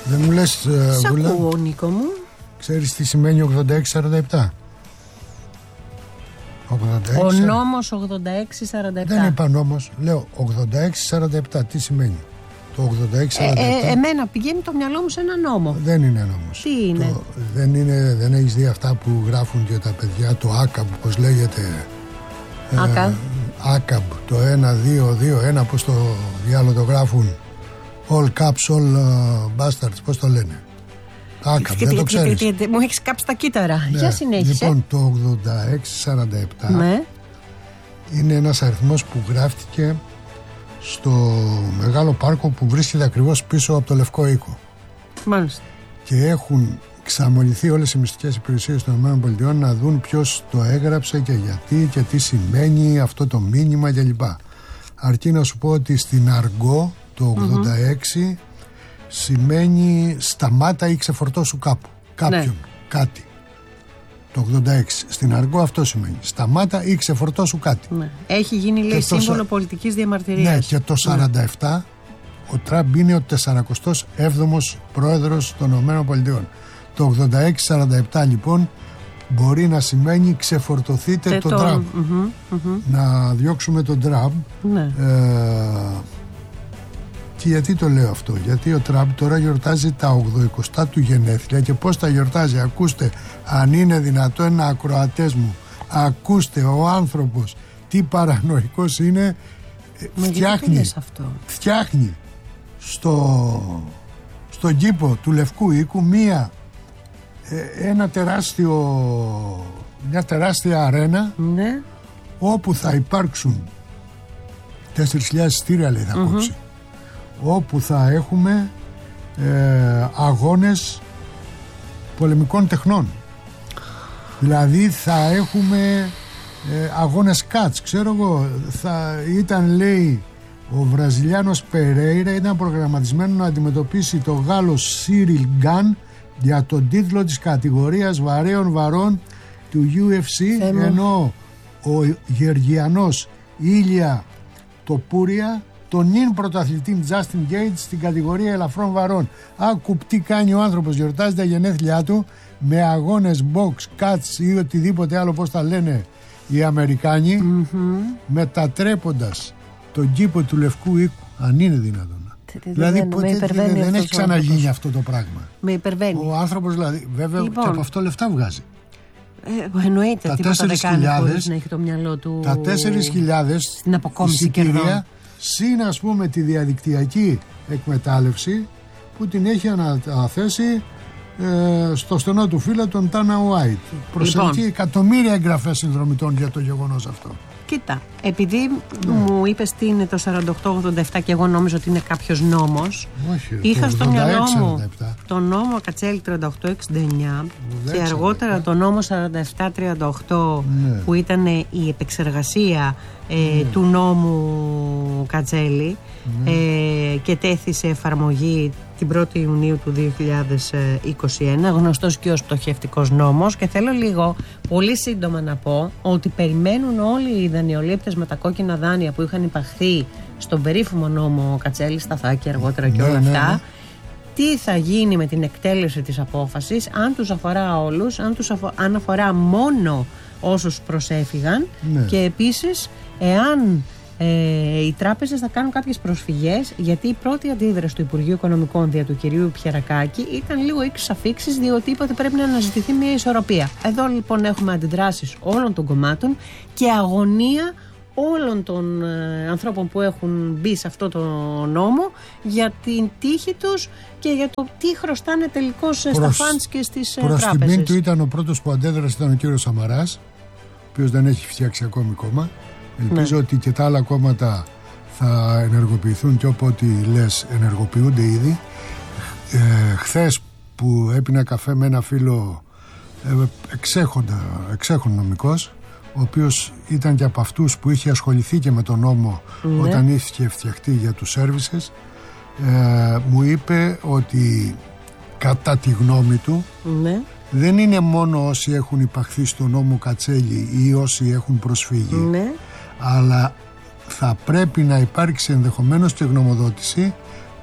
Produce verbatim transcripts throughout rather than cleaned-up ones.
Δεν μου λες, Σ' Βούλα, ακούω, Νίκο μου. ξέρεις τι σημαίνει ογδόντα έξι σαράντα επτά? ογδόντα έξι, Ο νόμος ογδόντα έξι σαράντα επτά. δεν είπα νόμος, λέω ογδόντα έξι σαράντα επτά. Τι σημαίνει το ογδόντα έξι σαράντα επτά? Ε, ε, εμένα πηγαίνει το μυαλό μου σε ένα νόμο. Δεν είναι νόμος. Τι είναι? Το, δεν είναι, δεν έχεις δει αυτά που γράφουν και τα παιδιά, το άκαμπ, πώς λέγεται? Άκα. Ε, άκαμπ, το ένα δύο δύο ένα, πώς το διάλογο το γράφουν? All caps, all uh, bastards, πώς το λένε? Άκαμπ, δεν το ξέρεις? Μου έχεις κάψει τα κύτταρα. Ναι. Για συνέχισε. Λοιπόν, το ογδόντα έξι σαράντα επτά Ναι. είναι ένας αριθμός που γράφτηκε στο μεγάλο πάρκο που βρίσκεται ακριβώς πίσω από το Λευκό Οίκο. Μάλιστα. Και έχουν ξαμολυθεί όλες οι μυστικές υπηρεσίες των ΗΠΑ να δουν ποιος το έγραψε και γιατί και τι σημαίνει αυτό το μήνυμα κλπ. Αρκεί να σου πω ότι στην αργό το ογδόντα έξι mm-hmm. σημαίνει σταμάτα ή ξεφορτώσου κάπου, κάποιον, ναι. κάτι. Το ογδόντα έξι στην αργό αυτό σημαίνει σταμάτα ή ξεφορτώσου κάτι. Ναι. Έχει γίνει, λέει, σύμβολο το... πολιτικής διαμαρτυρίας. Ναι, και το σαράντα επτά ναι. ο Τραμπ είναι ο τεσσαρακοστός έβδομος πρόεδρος των ΗΠΑ. Το ογδόντα έξι σαράντα επτά λοιπόν μπορεί να σημαίνει ξεφορτωθείτε τον Τραμπ. Mm-hmm, mm-hmm. Να διώξουμε τον Τραμπ. Ναι. Ε, και γιατί το λέω αυτό? Γιατί ο Τραμπ τώρα γιορτάζει τα ογδοηκοστά του γενέθλια. Και πώς τα γιορτάζει? Ακούστε, αν είναι δυνατόν, να ακροατές μου, ακούστε, ο άνθρωπος τι παρανοϊκός είναι. Μα φτιάχνει, αυτό? φτιάχνει στο, στον κήπο του Λευκού Οίκου μία ένα τεράστιο, μια τεράστια αρένα, ναι. όπου θα υπάρξουν τέσσερις χιλιάδες εισιτήρια, λέει, θα mm-hmm. κόψει, όπου θα έχουμε ε, αγώνες πολεμικών τεχνών. Δηλαδή θα έχουμε ε, αγώνες κάτς, ξέρω εγώ. Θα ήταν, λέει, ο Βραζιλιάνος Περέιρα ήταν προγραμματισμένο να αντιμετωπίσει το Γάλλο Σίριλ Γκάν για τον τίτλο της κατηγορίας βαρέων βαρών του γιου εφ σι, Θέμα. ενώ ο Γεωργιανός Ήλια Τοπούρια τον νυν πρωταθλητή Τζάστιν Γκέιτς στην κατηγορία ελαφρών βαρών. Άκου τι κάνει ο άνθρωπος, γιορτάζει τα γενέθλιά του με αγώνες box, cuts ή οτιδήποτε άλλο, πώς τα λένε οι Αμερικάνοι, mm-hmm. μετατρέποντας τον κήπο του Λευκού Οίκου, αν είναι δυνατόν. Δηλαδή ποτέ δεν, δεν έχει ξαναγίνει αυτό το πράγμα. Με υπερβαίνει. Ο άνθρωπος, δηλαδή, βέβαια, λοιπόν, και από αυτό λεφτά βγάζει. Ε, εννοείται, τα τίποτα δεν κάνει χωρίς να έχει το μυαλό του. Τα τέσσερις χιλιάδες εισιτήρια, συν, ας πούμε, τη διαδικτυακή εκμετάλλευση που την έχει αναθέσει ε, στο στενό του φίλο τον Τάνα Ουάιτ. Προσελκύει λοιπόν εκατομμύρια εγγραφές συνδρομητών για το γεγονός αυτό. Κοίτα, επειδή ναι. μου είπες τι είναι το σαράντα οκτώ ογδόντα επτά και εγώ νόμιζα ότι είναι κάποιος νόμος. Όχι, είχα στο μυαλό μου το το νόμο Κατσέλη τριάντα οκτώ εξήντα εννιά και αργότερα το νόμο σαράντα επτά τριάντα οκτώ ναι. που ήταν η επεξεργασία ε, ναι. του νόμου Κατσέλη ναι. ε, και τέθη σε εφαρμογή την πρώτη Ιουνίου του δύο χιλιάδες είκοσι ένα, γνωστός και ως πτωχευτικός νόμος. Και θέλω λίγο, πολύ σύντομα να πω ότι περιμένουν όλοι οι δανειολήπτες με τα κόκκινα δάνεια που είχαν υπαχθεί στον περίφημο νόμο Κατσέλη, Σταθάκη αργότερα και όλα ναι, αυτά, ναι, ναι. τι θα γίνει με την εκτέλεση της απόφασης, αν τους αφορά όλους, αν, τους αφο... αν αφορά μόνο όσους προσέφυγαν ναι. και επίσης εάν Ε, οι τράπεζες θα κάνουν κάποιες προσφυγές, γιατί η πρώτη αντίδραση του Υπουργείου Οικονομικών δια του κυρίου Πιερακάκη ήταν λίγο ίξους αφίξεις, διότι είπε ότι πρέπει να αναζητηθεί μια ισορροπία. Εδώ λοιπόν έχουμε αντιδράσεις όλων των κομμάτων και αγωνία όλων των ε, ανθρώπων που έχουν μπει σε αυτό το νόμο για την τύχη τους και για το τι χρωστάνε τελικώς προς, στα φαντς και στις ε, τράπεζες. Προς τιμήν του ήταν ο πρώτος που αντέδρασε, ήταν ο κύριος Σαμαράς, ο οποίος δεν έχει φτιάξει ακόμη κόμμα. Ελπίζω ναι. ότι και τα άλλα κόμματα θα ενεργοποιηθούν και όποτε λες ενεργοποιούνται ήδη. Ε, χθες που έπινα καφέ με ένα φίλο ε, εξέχοντα, εξέχον νομικός, ο οποίος ήταν και από αυτούς που είχε ασχοληθεί και με τον νόμο ναι. όταν είχε φτιαχτεί για τους services, ε, μου είπε ότι κατά τη γνώμη του ναι. δεν είναι μόνο όσοι έχουν υπαχθεί στο νόμο Κατσέλη ή όσοι έχουν προσφύγει ναι. αλλά θα πρέπει να υπάρξει ενδεχομένως και γνωμοδότηση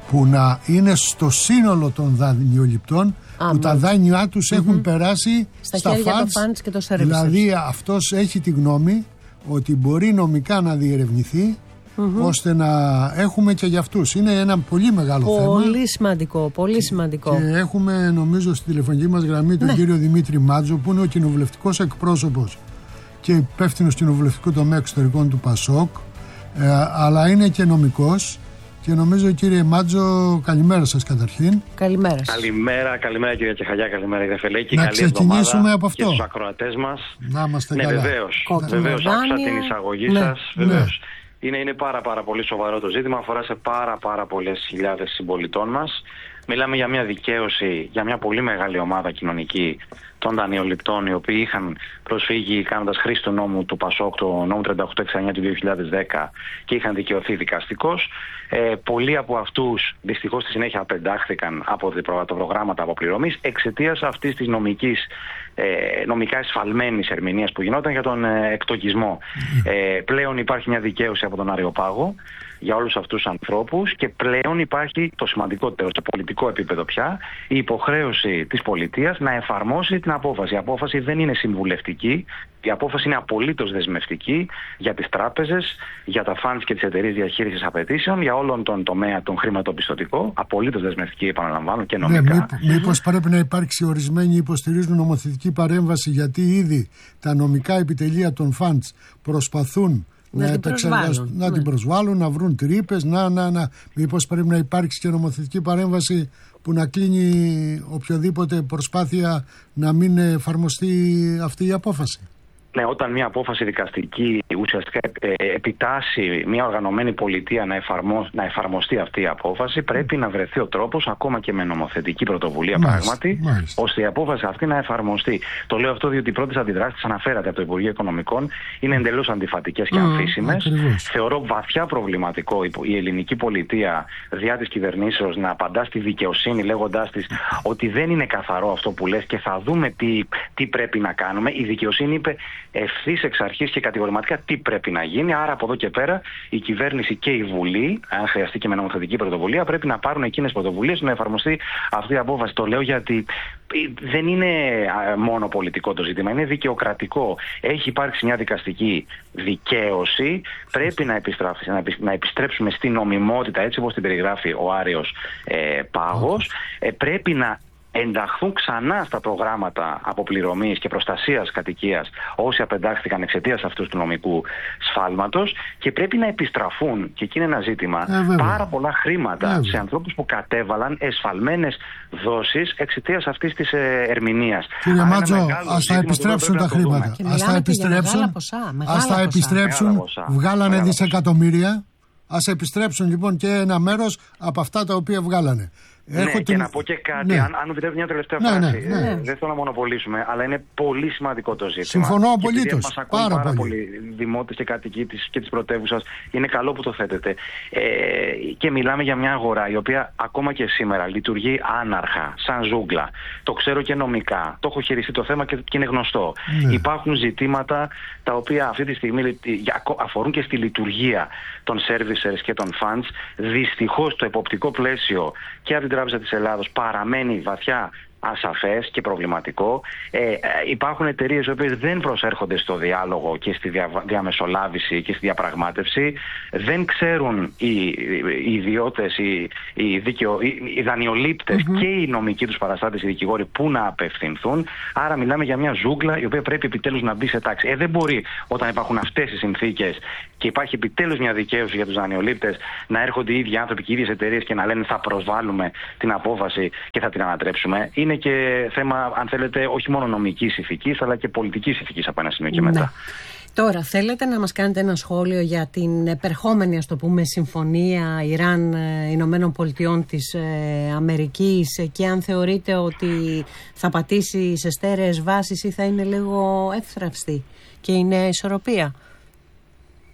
που να είναι στο σύνολο των δανειοληπτών, Α, που τα δάνειά τους mm-hmm. έχουν περάσει στα, στα χέρια funds, funds και το services. Δηλαδή αυτός έχει τη γνώμη ότι μπορεί νομικά να διερευνηθεί mm-hmm. ώστε να έχουμε και για αυτούς. Είναι ένα πολύ μεγάλο πολύ θέμα. Πολύ σημαντικό, πολύ σημαντικό. Και έχουμε νομίζω στη τηλεφωνική μας γραμμή τον ναι. κύριο Δημήτρη Μάτζο, που είναι ο κοινοβουλευτικός εκπρόσωπος και υπεύθυνος κοινοβουλευτικού τομέα εξωτερικών του ΠΑΣΟΚ, ε, αλλά είναι και νομικός. Και νομίζω, κύριε Μάτζο, καλημέρα σας καταρχήν. Καλημέρα σας. Καλημέρα, καλημέρα κύριε Τσεχαλιά, καλημέρα κύριε Φελέκη. Να ξεκινήσουμε από αυτό. Και στους ακροατές μας. Να είμαστε ναι, καλά. Βεβαίως, βεβαίως άκουσα την εισαγωγή ναι. σας. Βεβαίως. Ναι. Είναι, είναι πάρα, πάρα πολύ σοβαρό το ζήτημα, αφορά σε πάρα, πάρα πολλές χιλιάδες συμπολιτών μας. Μιλάμε για μια δικαίωση, για μια πολύ μεγάλη ομάδα κοινωνική των δανειοληπτών, οι οποίοι είχαν προσφύγει κάνοντας χρήση του νόμου του ΠΑΣΟΚ, το νόμου τριάντα οκτώ εξήντα εννιά του δύο χιλιάδες δέκα, και είχαν δικαιωθεί δικαστικώς. Ε, πολλοί από αυτούς δυστυχώς στη συνέχεια απεντάχθηκαν από τα προγράμματα αποπληρωμής εξαιτίας αυτής της νομικής, ε, νομικά εσφαλμένης ερμηνείας που γινόταν για τον ε, εκτοκισμό. Ε, πλέον υπάρχει μια δικαίωση από τον Αριοπάγο για όλους αυτούς τους ανθρώπους και πλέον υπάρχει το σημαντικότερο στο πολιτικό επίπεδο πια, η υποχρέωση της πολιτείας να εφαρμόσει την απόφαση. Η απόφαση δεν είναι συμβουλευτική, η απόφαση είναι απολύτως δεσμευτική για τις τράπεζες, για τα funds και τις εταιρείες διαχείρισης απαιτήσεων, για όλον τον τομέα τον χρηματοπιστωτικό, απολύτως δεσμευτική, επαναλαμβάνω, και νομικά. Ναι, μήπως, μήπως πρέπει να υπάρξει ορισμένοι υποστηρίζουν νομοθετική παρέμβαση, γιατί ήδη τα νομικά επιτελεία των funds προσπαθούν να, την προσβάλλουν, να ναι. την προσβάλλουν, να βρουν τρύπες, να, να, να. Μήπως πρέπει να υπάρξει και νομοθετική παρέμβαση που να κλείνει οποιοδήποτε προσπάθεια να μην εφαρμοστεί αυτή η απόφαση. Ναι, όταν μια απόφαση δικαστική ουσιαστικά επιτάσσει μια οργανωμένη πολιτεία να, εφαρμο, να εφαρμοστεί αυτή η απόφαση, πρέπει να βρεθεί ο τρόπος, ακόμα και με νομοθετική πρωτοβουλία, μάλιστα, πράγματι, μάλιστα. ώστε η απόφαση αυτή να εφαρμοστεί. Το λέω αυτό διότι οι πρώτες αντιδράσεις, αναφέρατε από το Υπουργείο Οικονομικών, είναι εντελώς αντιφατικές και αμφίσιμες. Mm, Θεωρώ βαθιά προβληματικό η ελληνική πολιτεία διά της κυβερνήσεως να απαντά στη δικαιοσύνη λέγοντάς της ότι δεν είναι καθαρό αυτό που λες και θα δούμε τι, τι πρέπει να κάνουμε. Η δικαιοσύνη είπε ευθύς εξ αρχής και κατηγορηματικά τι πρέπει να γίνει. Άρα από εδώ και πέρα η κυβέρνηση και η Βουλή, αν χρειαστεί και με νομοθετική πρωτοβουλία, πρέπει να πάρουν εκείνες πρωτοβουλίες να εφαρμοστεί αυτή η απόφαση. Το λέω γιατί δεν είναι μόνο πολιτικό το ζήτημα, είναι δικαιοκρατικό. Έχει υπάρξει μια δικαστική δικαίωση, πρέπει να, να επιστρέψουμε στην νομιμότητα, έτσι όπως την περιγράφει ο Άριος ε, Πάγος. Ε, πρέπει να ενταχθούν ξανά στα προγράμματα αποπληρωμής και προστασίας κατοικίας όσοι απεντάχθηκαν εξαιτίας αυτού του νομικού σφάλματος και πρέπει να επιστραφούν, και εκεί είναι ένα ζήτημα, ε, πάρα πολλά χρήματα ε, σε ανθρώπους που κατέβαλαν εσφαλμένες δόσεις εξαιτίας αυτής της ε, ερμηνείας. Κύριε Μάτζο, ας τα επιστρέψουν τα χρήματα. Ας τα επιστρέψουν, ας τα επιστρέψουν, βγάλανε δισεκατομμύρια, ας επιστρέψουν λοιπόν και ένα μέρος από αυτά τα οποία βγάλανε. Έχω ναι, την... και να πω και κάτι, ναι. αν, αν μου επιτρέπετε μια τελευταία ναι, φράση. Ναι, ναι. Ε, δεν θέλω να μονοπολίσουμε, αλλά είναι πολύ σημαντικό το ζήτημα. Συμφωνώ απολύτως. Μας ακούν πάρα, πάρα πολλοί δημότες και κάτοικοι της, και της πρωτεύουσας. Είναι καλό που το θέτετε. Ε, και μιλάμε για μια αγορά η οποία ακόμα και σήμερα λειτουργεί άναρχα, σαν ζούγκλα. Το ξέρω και νομικά. Το έχω χειριστεί το θέμα και, και είναι γνωστό. Ναι. Υπάρχουν ζητήματα τα οποία αυτή τη στιγμή αφορούν και στη λειτουργία των servicers και των funds. Δυστυχώς το εποπτικό πλαίσιο και από την Τράπεζα της Ελλάδος παραμένει βαθιά ασαφές και προβληματικό. Ε, ε, υπάρχουν εταιρείες οι οποίες δεν προσέρχονται στο διάλογο και στη δια, διαμεσολάβηση και στη διαπραγμάτευση. Δεν ξέρουν οι, οι ιδιώτες, οι, οι, δικαιο, οι, οι δανειολήπτες mm-hmm. και οι νομικοί τους παραστάτες, οι δικηγόροι, που να απευθυνθούν. Άρα μιλάμε για μια ζούγκλα η οποία πρέπει επιτέλους να μπει σε τάξη. Ε, δεν μπορεί όταν υπάρχουν αυτές οι συνθήκες και υπάρχει επιτέλους μια δικαίωση για τους δανειολήπτες να έρχονται οι ίδιοι άνθρωποι και οι ίδιες εταιρείες και να λένε θα προσβάλλουμε την απόφαση και θα την ανατρέψουμε. Είναι και θέμα, αν θέλετε, όχι μόνο νομικής ηθικής, αλλά και πολιτικής ηθικής από ένα σημείο και μετά. Ναι. Τώρα, θέλετε να μας κάνετε ένα σχόλιο για την επερχόμενη, ας το πούμε, συμφωνία Ιράν-Ηνωμένων Πολιτειών της ε, Αμερικής, και αν θεωρείτε ότι θα πατήσει σε στέρεες βάσεις ή θα είναι λίγο εύθραυστη και είναι ισορροπία?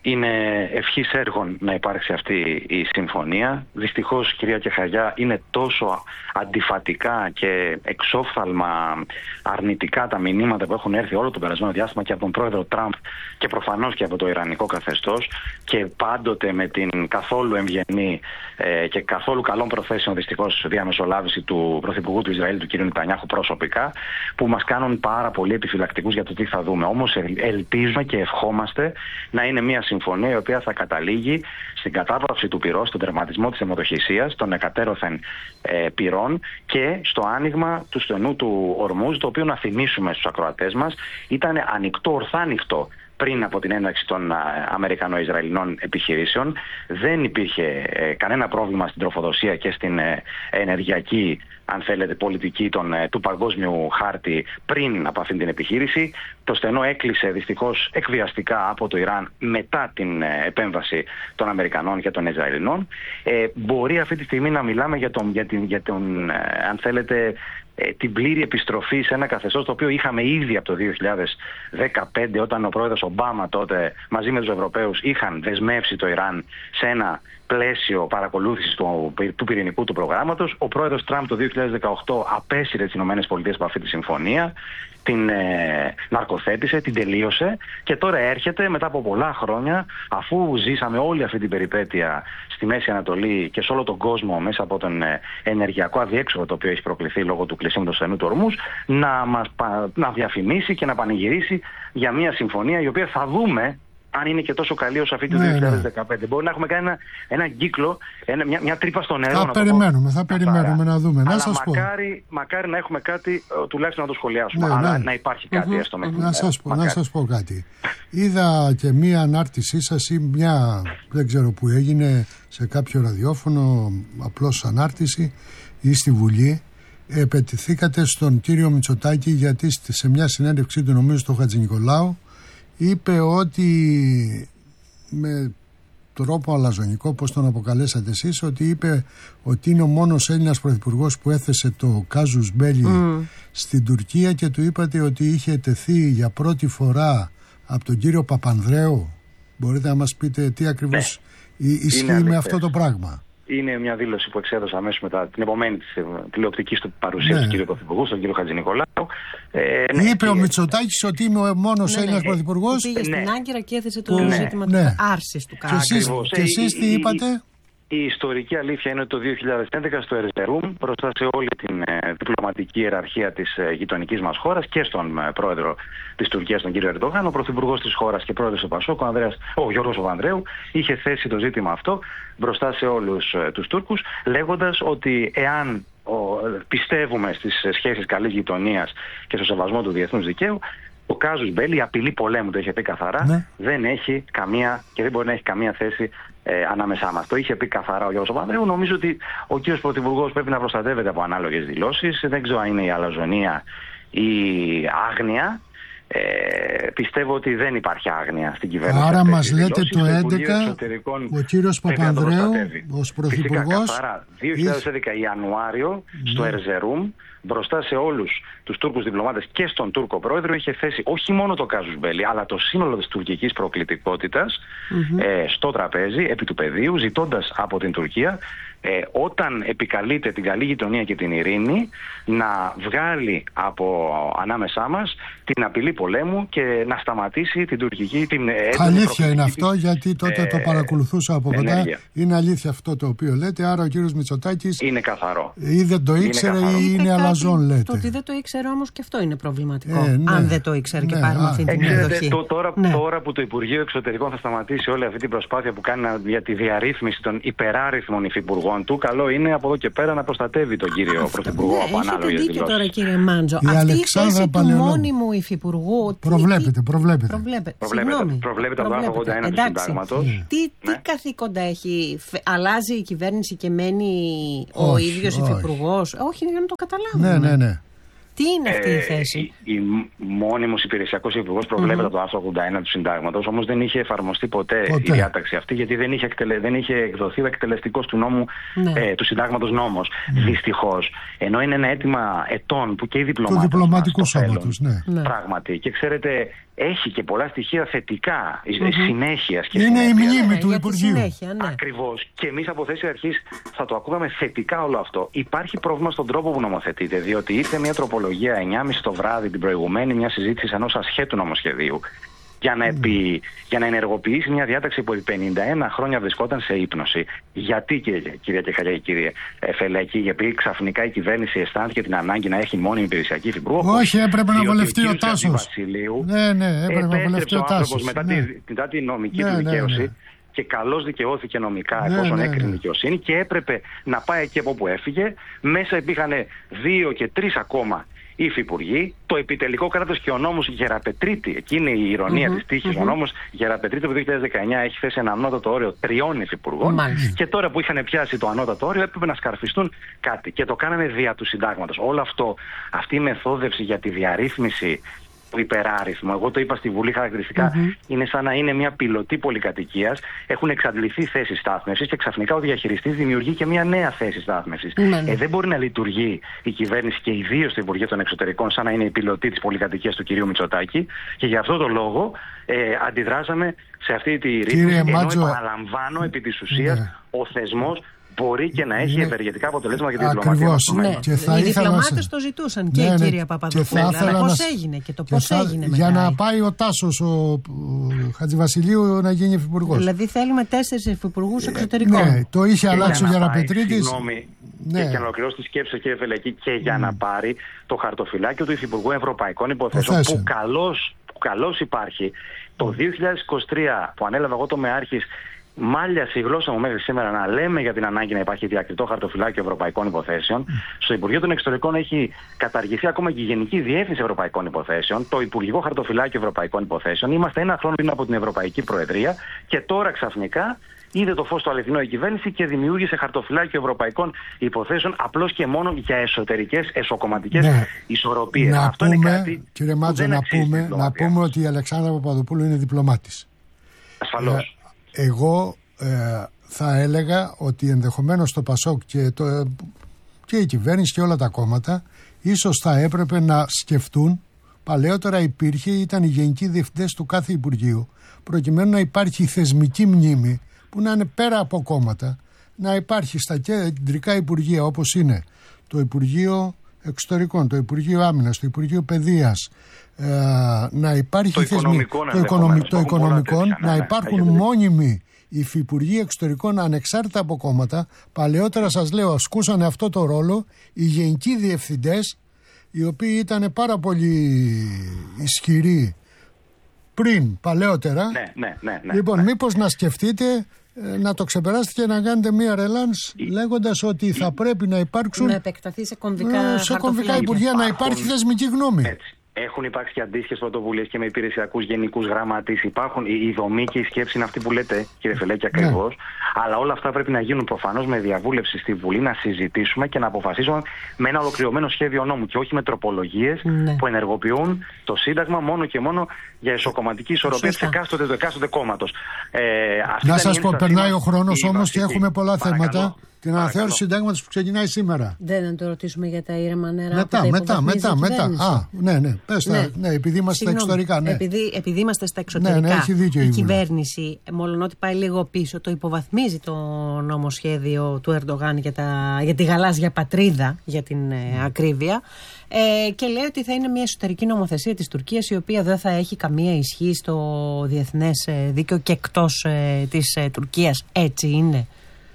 είναι ευχής έργων να υπάρξει αυτή η συμφωνία. Δυστυχώς, κυρία Κεχαγιά, είναι τόσο αντιφατικά και εξόφθαλμα αρνητικά τα μηνύματα που έχουν έρθει όλο το περασμένο διάστημα και από τον πρόεδρο Τραμπ και προφανώς και από το ιρανικό καθεστώς, και πάντοτε με την καθόλου ευγενή ε, και καθόλου καλών προθέσεων δυστυχώς διαμεσολάβηση του Πρωθυπουργού του Ισραήλ, του κ. Νετανιάχου προσωπικά, που μας κάνουν πάρα πολύ επιφυλακτικούς για το τι θα δούμε. Όμως ελπίζουμε και ευχόμαστε να είναι μια συμφωνία η οποία θα καταλήγει στην κατάπαυση του πυρός, στον τερματισμό της αιμοδοχυσίας, των εκατέρωθεν ε, πυρών και στο άνοιγμα του στενού του Ορμούζ, το οποίο, να θυμίσουμε στους ακροατές μας, ήταν ανοιχτό, ορθά ανοιχτό πριν από την έναρξη των Αμερικανο-Ισραηλινών επιχειρήσεων. Δεν υπήρχε ε, κανένα πρόβλημα στην τροφοδοσία και στην ε, ενεργειακή, αν θέλετε, πολιτική των, του παγκόσμιου χάρτη πριν από αυτήν την επιχείρηση. Το στενό έκλεισε δυστυχώς εκβιαστικά από το Ιράν μετά την επέμβαση των Αμερικανών και των Ισραηλινών. Ε, μπορεί αυτή τη στιγμή να μιλάμε για τον, για την, για τον ε, αν θέλετε, ε, την πλήρη επιστροφή σε ένα καθεστώς το οποίο είχαμε ήδη από το δύο χιλιάδες δεκαπέντε, όταν ο πρόεδρος Ομπάμα τότε μαζί με τους Ευρωπαίους είχαν δεσμεύσει το Ιράν σε ένα πλαίσιο παρακολούθησης του, του πυρηνικού του προγράμματος. Ο πρόεδρος Τραμπ το δύο χιλιάδες δεκαοκτώ απέσυρε τις ΗΠΑ από αυτή τη συμφωνία, την ε, ναρκοθέτησε, την τελείωσε, και τώρα έρχεται μετά από πολλά χρόνια, αφού ζήσαμε όλη αυτή την περιπέτεια στη Μέση Ανατολή και σε όλο τον κόσμο μέσα από τον ε, ενεργειακό αδιέξοδο το οποίο έχει προκληθεί λόγω του κλεισίμου του στενού του Ορμούζ, να μας να διαφημίσει και να πανηγυρίσει για μια συμφωνία η οποία θα δούμε αν είναι και τόσο καλή όσο αυτή του ναι, δύο χιλιάδες δεκαπέντε. Ναι. Μπορεί να έχουμε κάνει ένα, ένα κύκλο, ένα, μια, μια τρύπα στο νερό. Θα να περιμένουμε, θα περιμένουμε να δούμε. Αλλά να σας μακάρι, πω. μακάρι να έχουμε κάτι, τουλάχιστον να το σχολιάσουμε. Ναι, αλλά ναι. να υπάρχει κάτι mm-hmm. έστω με την να σας, πω, να σας πω κάτι. Είδα και μία ανάρτησή σας ή μια, δεν ξέρω που έγινε, σε κάποιο ραδιόφωνο, απλώς ανάρτηση ή στη Βουλή. Επετηθήκατε στον κύριο Μητσοτάκη γιατί σε μια συνέντευξή του, νομίζω στο Χατζηνικολάου, είπε ότι με τρόπο αλαζονικό, πώς τον αποκαλέσατε εσείς, ότι είπε ότι είναι ο μόνος Έλληνας πρωθυπουργός που έθεσε το κάζους μπέλι mm. στην Τουρκία, και του είπατε ότι είχε τεθεί για πρώτη φορά από τον κύριο Παπανδρέου. Μπορείτε να μας πείτε τι ακριβώς ναι. ισχύει με αυτό το πράγμα? Είναι μια δήλωση που εξέδωσα αμέσως μετά την επομένη της τηλεοπτικής του παρουσίας ναι. του κ. Πρωθυπουργού, τον κ. Χατζηνικολάου. Ε, ναι, είπε και... ο Μητσοτάκης ότι είμαι ο μόνος ναι, Έλληνας ναι, πρωθυπουργός. Πήγε ναι. στην Άγκυρα και έθεσε το ναι. ζήτημα ναι. της άρσης του κράτους. Και εσείς, και εσείς τι είπατε? Η ιστορική αλήθεια είναι ότι το δύο χιλιάδες έντεκα στο Ερζερούμ, μπροστά σε όλη την ε, διπλωματική ιεραρχία της ε, γειτονικής μας χώρας και στον ε, πρόεδρο της Τουρκίας, τον κύριο Ερντογάν, ο πρωθυπουργός της χώρας και πρόεδρος του Πασόκ, ο, Ανδρέας, ο Γιώργος Παπανδρέου, είχε θέσει το ζήτημα αυτό μπροστά σε όλους ε, τους Τούρκους, λέγοντας ότι εάν ο, πιστεύουμε στις σχέσεις καλής γειτονίας και στο σεβασμό του διεθνούς δικαίου, ο κάζους μπέλι, η απειλή πολέμου, το είχε πει καθαρά, ναι. δεν έχει καμία και δεν μπορεί να έχει καμία θέση ε, ανάμεσά μας. Το είχε πει καθαρά ο Γιώργος Παπανδρέου. Νομίζω ότι ο κύριος Πρωθυπουργός πρέπει να προστατεύεται από ανάλογες δηλώσεις. Δεν ξέρω αν είναι η αλαζονία ή άγνοια. Ε, πιστεύω ότι δεν υπάρχει άγνοια στην κυβέρνηση. Άρα μας λέτε το έντεκα ο κύριος Παπανδρέου ως Πρωθυπουργός. Καθαρά, δύο χιλιάδες έντεκα Ιανουάριο mm. στο Ερζερούμ, μπροστά σε όλους τους Τούρκους διπλωμάτες και στον Τούρκο πρόεδρο, είχε θέσει όχι μόνο το κάζους μπέλι, αλλά το σύνολο της τουρκικής προκλητικότητας mm-hmm. ε, στο τραπέζι, επί του πεδίου, ζητώντας από την Τουρκία, ε, όταν επικαλείται την καλή γειτονία και την ειρήνη, να βγάλει από ανάμεσά μας την απειλή πολέμου και να σταματήσει την τουρκική, την αλήθεια είναι αυτό, της, γιατί τότε ε, το παρακολουθούσα από κοντά. Είναι αλήθεια αυτό το οποίο λέτε, άρα ο κύριος Μητσοτάκης είναι καθαρό. Ή δεν το ήξερε είναι ή είναι αλαζόν, λέτε. Το ότι δεν το ήξερε όμως και αυτό είναι προβληματικό. Ε, ναι. Αν δεν το ήξερε ναι, και πάρουμε αυτή την εκδοχή. Το, τώρα, ναι. τώρα που το Υπουργείο Εξωτερικών θα σταματήσει όλη αυτή την προσπάθεια που κάνει για τη διαρρύθμιση των υπεράριθμων υφυπουργών του, καλό είναι από εδώ και πέρα να προστατεύει τον κύριο Πρωθυπουργό από ανάλογες δηλώσεις. Έχετε δίκιο τώρα, κύριε Μάντζο. Αυτή η θέση του μόνιμου υφυπουργού. Προβλέπετε, προβλέπετε. Προβλέπετε από το άρθρο ογδόντα ένα του Συντάγματος. Τι καθήκοντα έχει, αλλάζει η κυβέρνηση και μένει ο ίδιος υφυπουργός? Όχι, για να το καταλάβουμε. Ναι, ναι, ναι. Τι είναι αυτή η θέση? Ε, η, η μόνιμος υπηρεσιακός υπουργός προβλέπεται mm-hmm. από το άρθρο ογδόντα ένα του Συντάγματος, όμως δεν είχε εφαρμοστεί ποτέ, ποτέ η διάταξη αυτή, γιατί δεν είχε, εκτελε, δεν είχε εκδοθεί ο εκτελεστικός του νόμου, ναι. ε, του Συντάγματος νόμος. Mm. Δυστυχώς, ενώ είναι ένα αίτημα ετών που και οι διπλωμάτες του διπλωματικού σώματος, ναι. Πράγματι. Και ξέρετε, έχει και πολλά στοιχεία θετικά, mm-hmm. συνέχειας και είναι συνέπειας. η μνήμη του ναι, Υπουργείου. Συνέχεια, ναι. Ακριβώς. Και εμείς από θέση αρχής θα το ακούγαμε θετικά όλο αυτό. Υπάρχει πρόβλημα στον τρόπο που νομοθετείται, διότι ήρθε μια τροπολογία εννιά και μισή το βράδυ την προηγουμένη, μια συζήτηση ενός ασχέτου νομοσχεδίου, για να, επί, mm. για να ενεργοποιήσει μια διάταξη που επί πενήντα ένα χρόνια βρισκόταν σε ύπνωση. Γιατί, κύριε, κυρία Κεχαλιά, κύριε Φελέκη, γιατί ξαφνικά η κυβέρνηση αισθάνθηκε την ανάγκη να έχει μόνιμη υπηρεσιακή υφυπουργό? Όχι, έπρεπε να βολευτεί ο Τάσος. Ναι, ναι, έπρεπε να βολευτεί ο Τάσος. Μετά, ναι. τη, μετά τη νομική ναι, του δικαίωση. Ναι, ναι. Και καλώς δικαιώθηκε νομικά, ναι, εφόσον ναι, έκρινε ναι. δικαιοσύνη, και έπρεπε να πάει εκεί από όπου έφυγε. Μέσα υπήρχαν δύο και τρεις ακόμα υφυπουργοί. Το επιτελικό κράτος και ο νόμος Γεραπετρίτη, εκείνη η ηρωνία mm-hmm, της τύχης, mm-hmm. ο νόμος Γεραπετρίτη από το δύο χιλιάδες δεκαεννιά έχει θέσει ένα ανώτατο όριο τριών υφυπουργών. Mm-hmm. Και τώρα που είχαν πιάσει το ανώτατο όριο, έπρεπε να σκαρφιστούν κάτι. Και το κάνανε δια του συντάγματος. Όλο αυτό, αυτή η μεθόδευση για τη διαρρύθμιση του υπεράριθμου, εγώ το είπα στη Βουλή χαρακτηριστικά, mm-hmm. είναι σαν να είναι μια πιλωτή πολυκατοικίας. Έχουν εξαντληθεί θέσεις στάθμευσης και ξαφνικά ο διαχειριστής δημιουργεί και μια νέα θέση στάθμευσης. Mm-hmm. Ε, δεν μπορεί να λειτουργεί η κυβέρνηση και ιδίως το Υπουργείο των Εξωτερικών σαν να είναι η πιλωτή της πολυκατοικίας του κυρίου Μητσοτάκη. Και γι' αυτό το λόγο ε, αντιδράσαμε σε αυτή τη ρύθμιση. Ενώ επαναλαμβάνω, επί της ουσίας, yeah. ο θεσμός μπορεί και να έχει ευεργετικά αποτελέσματα για τη διπλωματία. Ναι. Και θα οι διπλωμάτες το ζητούσαν και ναι, η κυρία Παπαδοπούλου. Αλλά πώς να... έγινε και το πώς θα... έγινε μετά. Για να πάει ο Τάσος, ο, ο Χατζηβασιλείου, να γίνει υφυπουργός. Δηλαδή θέλουμε τέσσερις υφυπουργούς εξωτερικών. Ναι, το είχε και αλλάξει ο Γεραπετρίτης. Συγγνώμη, ναι. Και για να ολοκληρώσω τη σκέψη, κύριε Φελέκη, και για mm. να πάρει το χαρτοφυλάκιο του Υφυπουργού Ευρωπαϊκών Υποθέσεων, που καλώς, που καλώς υπάρχει. Το δύο χιλιάδες είκοσι τρία που ανέλαβα εγώ το Μεάρχης, μάλιασε η γλώσσα μου μέχρι σήμερα να λέμε για την ανάγκη να υπάρχει διακριτό χαρτοφυλάκιο ευρωπαϊκών υποθέσεων. Στο Υπουργείο των Εξωτερικών έχει καταργηθεί ακόμα και η Γενική Διεύθυνση Ευρωπαϊκών Υποθέσεων, το Υπουργικό Χαρτοφυλάκιο Ευρωπαϊκών Υποθέσεων. Είμαστε ένα χρόνο πριν από την Ευρωπαϊκή Προεδρία και τώρα ξαφνικά είδε το φως του αληθινό η κυβέρνηση και δημιούργησε χαρτοφυλάκιο ευρωπαϊκών υποθέσεων απλώς και μόνο για εσωτερικές, εσωκομματικές ναι. ισορροπίες. Να Αυτό πούμε, είναι κάτι κύριε Μάτζο, να πούμε, να πούμε ότι η Αλεξάνδρα Παπαδοπούλου είναι διπλωμάτης. Ασφαλώς. Ε, εγώ ε, θα έλεγα ότι ενδεχομένως το ΠΑΣΟΚ και, το, και η κυβέρνηση και όλα τα κόμματα ίσως θα έπρεπε να σκεφτούν. Παλαιότερα υπήρχε, ήταν οι γενικοί διευθυντές του κάθε Υπουργείου, προκειμένου να υπάρχει θεσμική μνήμη που να είναι πέρα από κόμματα, να υπάρχει στα κεντρικά Υπουργεία όπως είναι το Υπουργείο Εξωτερικών, το Υπουργείο Άμυνας, το Υπουργείο Παιδείας, ε, να υπάρχει το θεσμι... οικονομικό, το οικονομικό, το οικονομικό τέτοια, να ναι, υπάρχουν ναι, μόνιμοι υφυπουργοί εξωτερικών ανεξάρτητα από κόμματα. Παλαιότερα, σας λέω, ασκούσαν αυτό το ρόλο οι γενικοί διευθυντές, οι οποίοι ήταν πάρα πολύ ισχυροί πριν, παλαιότερα. Ναι, ναι, ναι, ναι, λοιπόν, ναι. μήπως να σκεφτείτε ε, να το ξεπεράσετε και να κάνετε μία ρελάνς η... λέγοντας ότι η... θα πρέπει να υπάρξουν να επεκταθεί σε κομβικά, ε, σε κομβικά υπουργεία, υπάρχουν... να υπάρχει θεσμική γνώμη. Έτσι. Έχουν υπάρξει και αντίστοιχες πρωτοβουλίες και με υπηρεσιακούς γενικούς γραμματείς. Υπάρχουν, η δομή και η σκέψη είναι αυτή που λέτε, κύριε Φελέκη, ακριβώς. Ναι. Αλλά όλα αυτά πρέπει να γίνουν προφανώς με διαβούλευση στη Βουλή, να συζητήσουμε και να αποφασίσουμε με ένα ολοκληρωμένο σχέδιο νόμου και όχι με τροπολογίες ναι. που ενεργοποιούν το Σύνταγμα μόνο και μόνο για εσωκομματική ισορροπία της εκάστοτε του εκάστοτε κόμματος. Ε, να σας πω, περνάει ο χρόνος όμως και έχουμε πολλά παρακαλώ. θέματα. Την αναθεώρηση του συντάγματος που ξεκινάει σήμερα. Δεν να το ρωτήσουμε για τα ήρεμα νερά. Μετά, που μετά, μετά, μετά. Α, ναι, ναι. Πες ναι. Τα, ναι, επειδή είμαστε Συγγνώμη, στα εξωτερικά. Ναι. Επειδή, επειδή είμαστε στα εξωτερικά. Ναι, ναι, έχει δίκιο η, η κυβέρνηση, μόλον ότι πάει λίγο πίσω, το υποβαθμίζει το νομοσχέδιο του Ερντογάν για, τα, για τη γαλάζια πατρίδα, για την ε, ακρίβεια. Ε, και λέει ότι θα είναι μια εσωτερική νομοθεσία της Τουρκίας, η οποία δεν θα έχει καμία ισχύ στο διεθνές δίκαιο και εκτός ε, της ε, Τουρκίας. Έτσι είναι.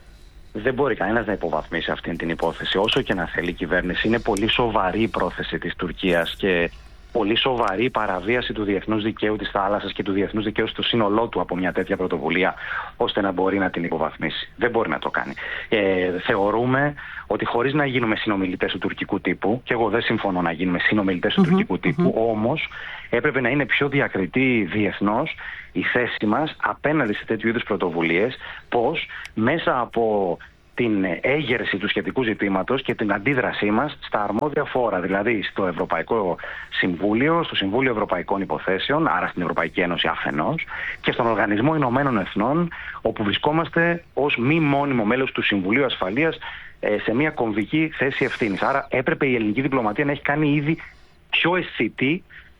Δεν μπορεί κανένας να υποβαθμίσει αυτή την υπόθεση. Όσο και να θέλει η κυβέρνηση, είναι πολύ σοβαρή η πρόθεση της Τουρκίας και πολύ σοβαρή παραβίαση του διεθνούς δικαίου της θάλασσας και του διεθνούς δικαίου στο σύνολό του από μια τέτοια πρωτοβουλία, ώστε να μπορεί να την υποβαθμίσει. Δεν μπορεί να το κάνει. Ε, θεωρούμε ότι χωρίς να γίνουμε συνομιλητές του τουρκικού τύπου, και εγώ δεν συμφωνώ να γίνουμε συνομιλητές του mm-hmm, τουρκικού τύπου, mm-hmm. όμως έπρεπε να είναι πιο διακριτή διεθνώς η θέση μας απέναντι σε τέτοιου είδους πρωτοβουλίες, πως μέσα από την έγερση του σχετικού ζητήματος και την αντίδρασή μας στα αρμόδια φόρα, δηλαδή στο Ευρωπαϊκό Συμβούλιο, στο Συμβούλιο Ευρωπαϊκών Υποθέσεων, άρα στην Ευρωπαϊκή Ένωση αφενός, και στον Οργανισμό Ηνωμένων Εθνών, όπου βρισκόμαστε ως μη μόνιμο μέλος του Συμβουλίου Ασφαλείας σε μια κομβική θέση ευθύνης. Άρα έπρεπε η ελληνική διπλωματία να έχει κάνει ήδη πιο αισθητή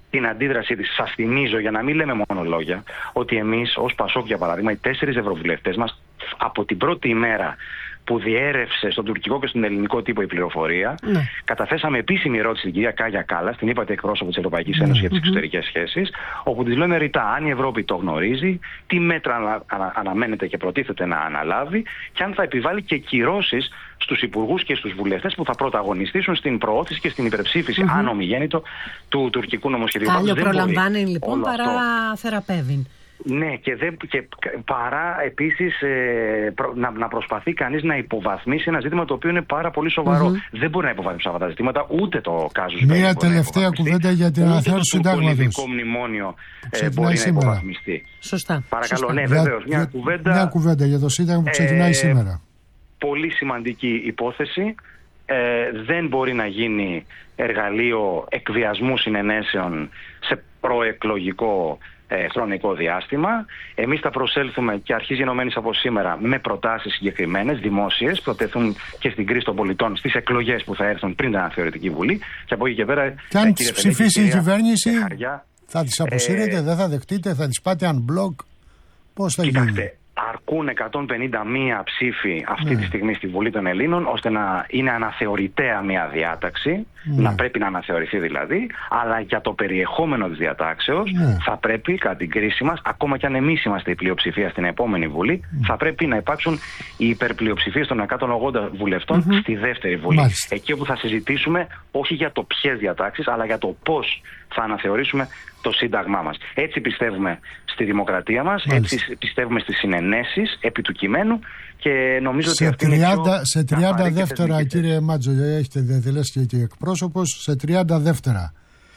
την αντίδρασή της. Σας θυμίζω, για να μην λέμε μόνο λόγια, ότι εμείς ως Πασόκ, για παράδειγμα, οι τέσσερις ευρωβουλευτές μας, από την πρώτη ημέρα που διέρευσε στον τουρκικό και στον ελληνικό τύπο η πληροφορία, ναι. καταθέσαμε επίσημη ερώτηση στην κυρία Κάγια Κάλλας, την είπατε εκπρόσωπο της Ευρωπαϊκής Ένωσης mm-hmm. για τις εξωτερικές σχέσεις, όπου της λέμε ρητά αν η Ευρώπη το γνωρίζει, τι μέτρα ανα, ανα, αναμένεται και προτίθεται να αναλάβει και αν θα επιβάλλει και κυρώσεις στους υπουργούς και στους βουλευτές που θα πρωταγωνιστήσουν στην προώθηση και στην υπερψήφιση, mm-hmm. αν ομιγέννητο, του τουρκικού νομοσχεδίου. Κάλλιο προλαμβάνει λοιπόν παρά θεραπεύει. Ναι, και, δεν, και παρά επίσης ε, προ, να, να προσπαθεί κανείς να υποβαθμίσει ένα ζήτημα το οποίο είναι πάρα πολύ σοβαρό. Mm-hmm. Δεν μπορεί να υποβαθμίσει αυτά τα ζητήματα, ούτε το κάζους. Μία τελευταία κουβέντα για την αναθεώρηση του συντάγματος. Ούτε το πολιτικό μνημόνιο ε, μπορεί σήμερα. να υποβαθμιστεί. Σωστά. Παρακαλώ, Σωστά. ναι, βεβαίως. Μια, μια, κουβέντα, μια κουβέντα για το Σύνταγμα που ξεκινάει ε, σήμερα. Πολύ σημαντική υπόθεση. Ε, δεν μπορεί να γίνει εργαλείο εκβιασμού συνενέσεων σε προεκλογικό Ε, χρονικό διάστημα. Εμείς θα προσέλθουμε και αρχίζει ενωμένης από σήμερα με προτάσεις συγκεκριμένες, δημόσιες, που θα τεθούν και στην κρίση των πολιτών στις εκλογές που θα έρθουν πριν την αναθεωρητική βουλή. Και από εκεί και πέρα. Και αν τις ψηφίσει η κυβέρνηση, θα τις αποσύρετε, ε, δεν θα δεχτείτε, θα τις πάτε unblock. Πώς θα κοιτάξτε, γίνει? αρκούν εκατόν πενήντα μία ψήφοι αυτή ναι. τη στιγμή στη Βουλή των Ελλήνων, ώστε να είναι αναθεωρητέα μια διάταξη, ναι. να πρέπει να αναθεωρηθεί δηλαδή, αλλά για το περιεχόμενο της διατάξεως ναι. θα πρέπει κατά την κρίση μας, ακόμα κι αν εμείς είμαστε η πλειοψηφία στην επόμενη Βουλή, ναι. θα πρέπει να υπάρξουν οι υπερπλειοψηφίες των εκατόν ογδόντα βουλευτών mm-hmm. στη δεύτερη Βουλή. Μάλιστα. Εκεί όπου θα συζητήσουμε όχι για το ποιες διατάξεις, αλλά για το πώς θα αναθεωρήσουμε το Σύνταγμά μας. Έτσι πιστεύουμε στη δημοκρατία μας, Μάλιστα. έτσι πιστεύουμε στις συνενέσεις επί του κειμένου και νομίζω σε ότι αυτή τριάντα, είναι πιο σε τριάντα δεύτερα, κύριε Μάτζο, έχετε διαδηλέσει και εκπρόσωπος, σε τριάντα δεύτερα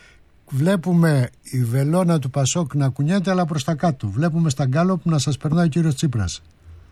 βλέπουμε η βελόνα του Πασόκ να κουνιέται αλλά προς τα κάτω. Βλέπουμε στα γκάλοπ να σας περνάει ο κύριος Τσίπρας.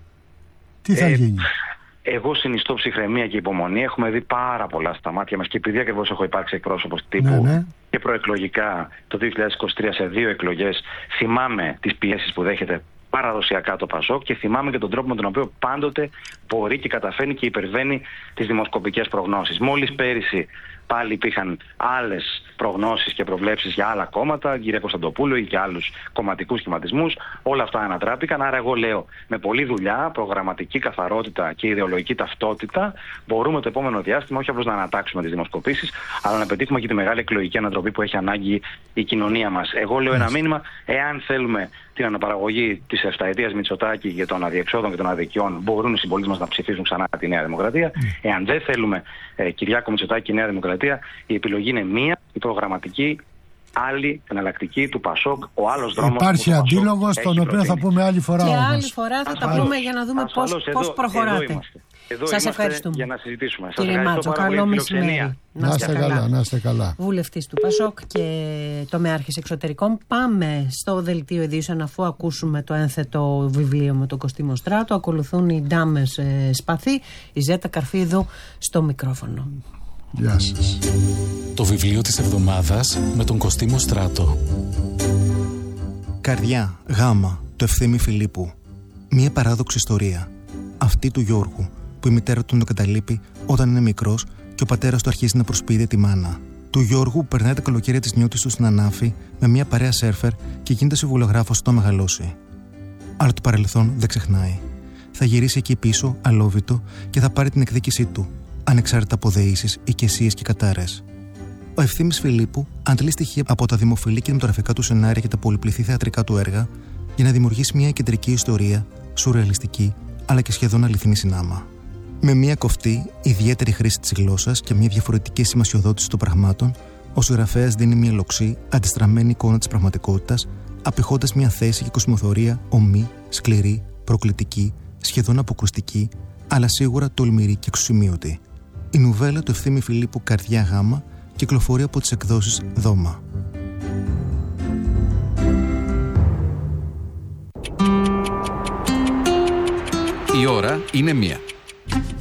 Τι θα ε, γίνει? Εγώ συνιστώ ψυχραιμία και υπομονή. Έχουμε δει πάρα πολλά στα μάτια μας και επειδή ακριβώς έχω υπάρξει εκπρόσωπος τύπου ναι, ναι. και προεκλογικά το δύο χιλιάδες είκοσι τρία σε δύο εκλογές, θυμάμαι τις πιέσεις που δέχεται παραδοσιακά το Πασόκ και θυμάμαι και τον τρόπο με τον οποίο πάντοτε μπορεί και καταφέρνει και υπερβαίνει τις δημοσκοπικές προγνώσεις. Μόλις πέρυσι πάλι υπήρχαν άλλες προγνώσεις και προβλέψεις για άλλα κόμματα, κύριε Κωνσταντοπούλου ή για άλλους κομματικούς σχηματισμούς. Όλα αυτά ανατράπηκαν. Άρα, εγώ λέω με πολλή δουλειά, προγραμματική καθαρότητα και ιδεολογική ταυτότητα, μπορούμε το επόμενο διάστημα όχι απλώς να ανατάξουμε τις δημοσκοπήσεις, αλλά να πετύχουμε και τη μεγάλη εκλογική ανατροπή που έχει ανάγκη η κοινωνία μας. Εγώ λέω ένα μήνυμα, εάν θέλουμε την αναπαραγωγή της εφταετίας Μητσοτάκη για των αδιεξόδων και των αδικιών, μπορούν οι συμπολίτες μας να ψηφίσουν ξανά τη Νέα Δημοκρατία. Εάν δεν θέλουμε ε, Κυριάκο Μητσοτάκη και Νέα Δημοκρατία, η επιλογή είναι μία, η προγραμματική, άλλη, εναλλακτική του Πασόκ, ο άλλος δρόμος. Υπάρχει αντίλογος, τον οποίο θα πούμε άλλη φορά. Και όμως. άλλη φορά θα ασφαλώς, τα πούμε για να δούμε πώς, εδώ, πώς προχωράτε. Εδώ Εδώ σας ευχαριστούμε για να συζητήσουμε. Κύριε Σας Μάτσο, καλό μεσημέρι. Να είστε καλά, να είστε καλά. Βουλευτής του Πασόκ και τομεάρχης εξωτερικών. Πάμε στο δελτίο ειδήσεων αφού ακούσουμε το ένθετο βιβλίο με τον Κωστή Μοστράτο. Ακολουθούν οι ντάμες ε, Σπαθή, η Ζέτα Καρφίδου στο μικρόφωνο. Γεια σας. Το βιβλίο της εβδομάδας με τον Κωστή Μοστράτο. Καρδιά, γάμα, το Ευθύμη Φιλίππου. Μία παράδοξη ιστορία. Αυτή του Γιώργου, που η μητέρα του τον καταλείπει όταν είναι μικρός και ο πατέρας του αρχίζει να προσποιείται τη μάνα. Του Γιώργου που περνάει τα καλοκαίρια της νιώτης του στην Ανάφη με μια παρέα σέρφερ και γίνεται συμβολογράφος όταν μεγαλώσει. Αλλά το παρελθόν δεν ξεχνάει. Θα γυρίσει εκεί πίσω, αλόβητο, και θα πάρει την εκδίκησή του, ανεξάρτητα από δεήσεις, οικεσίες και κατάρες. Ο Ευθύμης Φιλίππου αντλεί στοιχεία από τα δημοφιλή κινηματογραφικά του σενάρια και τα πολυπληθή θεατρικά του έργα για να δημιουργήσει μια κεντρική ιστορία, σουρεαλιστική, αλλά και σχεδόν αληθινή συνάμα. Με μια κοφτή, ιδιαίτερη χρήση της γλώσσας και μια διαφορετική σημασιοδότηση των πραγμάτων, ο συγγραφέας δίνει μια λοξή, αντιστραμμένη εικόνα της πραγματικότητας, απηχώντας μια θέση και κοσμοθωρία ομή, σκληρή, προκλητική, σχεδόν αποκρουστική, αλλά σίγουρα τολμηρή και εξουσιμίωτη. Η νουβέλα του Ευθύμη Φιλίππου «Καρδιά γάμα» κυκλοφορεί από τις εκδόσεις Δώμα. Η ώρα είναι μία.